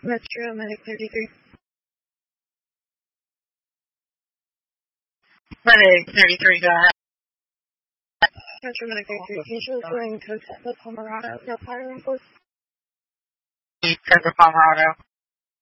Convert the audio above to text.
Metro Medic 33. Medic 33, go ahead. Metro Medic 33, visual going to Tesla Pomerado. No fire rifles. Tesla Pomerado.